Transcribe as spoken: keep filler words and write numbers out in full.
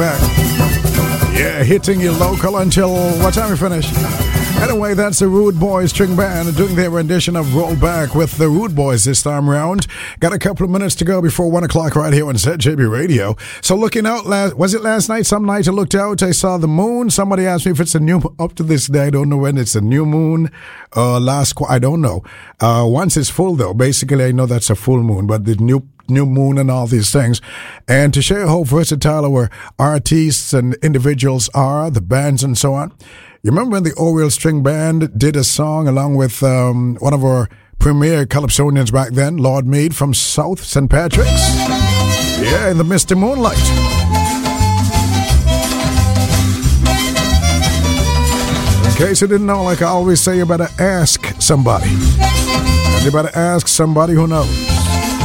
Back. Yeah, hitting you local until what time we finish? Anyway, that's the Rude Boys String Band doing their rendition of Roll Back with the Rude Boys this time round. Got a couple of minutes to go before one o'clock right here on Z J B Radio. So looking out, last, was it last night? Some night I looked out, I saw the moon. Somebody asked me if it's a new, up to this day, I don't know when it's a new moon. Uh, last, I don't know. Uh, once it's full though, basically I know that's a full moon, but the new new moon and all these things, and to share how versatile our artists and individuals are, the bands and so on. You remember when the Oriole String Band did a song along with um, one of our premier calypsonians back then, Lord Meade from South Saint Patrick's? Yeah, in the misty moonlight. In case you didn't know, like I always say, you better ask somebody. You better ask somebody who knows.